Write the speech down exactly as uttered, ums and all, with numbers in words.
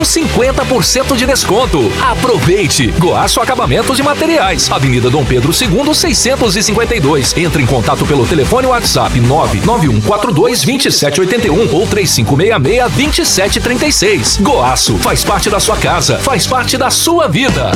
cinquenta por cento de desconto. Aproveite! Goaço Acabamentos e Materiais, Avenida Dom Pedro segundo, seiscentos e cinquenta e dois. Entre em contato pelo telefone WhatsApp nove nove um quatro dois, dois sete oito um ou três cinco seis seis, dois sete três seis. Goaço faz parte da sua casa, faz parte da sua vida.